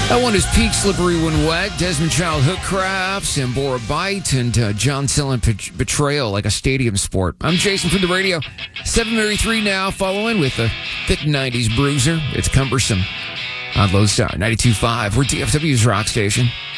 That one is Peak Slippery When Wet, Desmond Child Hook Crafts, and Bora Bite, and John Sillen Betrayal Like a Stadium Sport. I'm Jason from the radio. 7:33 now, following with the thick 90s bruiser. It's Cumbersome on Lodestar 92.5. We're DFW's rock station.